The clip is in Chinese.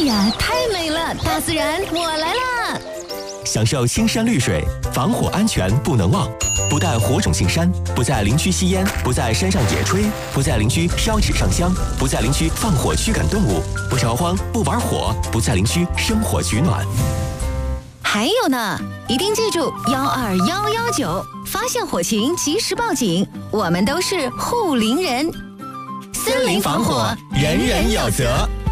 呀，太美了！大自然，我来啦！ 享受青山绿水，防火安全不能忘。不但火种进山，不在林区吸烟，不在山上野炊，不在林区烧纸上香，不在林区放火驱赶动物，不烧荒，不玩火，不在林区生火取暖。 还有呢，一定记住12119，发现火情及时报警，我们都是护林人。 森林防火，人人有责。